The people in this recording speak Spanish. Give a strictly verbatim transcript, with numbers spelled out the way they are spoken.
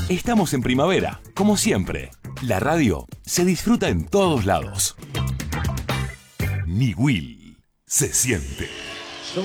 Estamos en primavera, como siempre. La radio se disfruta en todos lados. Niwil se siente.